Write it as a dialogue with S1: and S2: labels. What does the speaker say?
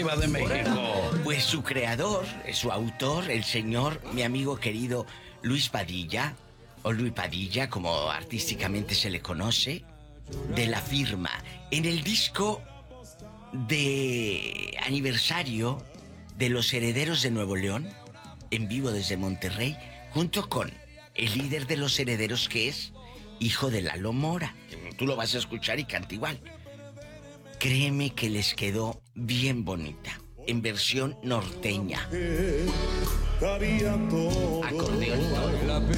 S1: Diva de México?
S2: Pues su creador, su autor, el señor, mi amigo querido Luis Padilla, o Luis Padilla, como artísticamente se le conoce, de La Firma. En el disco de aniversario de Los Herederos de Nuevo León, en vivo desde Monterrey, junto con el líder de Los Herederos, que es hijo de Lalo Mora. Tú lo vas a escuchar y canta igual. Créeme que les quedó bien bonita, en versión norteña. Acordeón y todo.